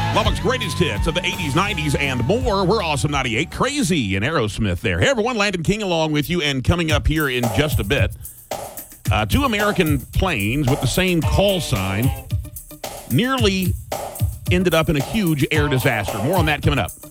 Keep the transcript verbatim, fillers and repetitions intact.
Lubbock's greatest hits of the eighties, nineties, and more. We're Awesome ninety-eight. Crazy and Aerosmith there. Hey, everyone. Landon King along with you, and coming up here in just a bit, uh, two American planes with the same call sign nearly ended up in a huge air disaster. More on that coming up.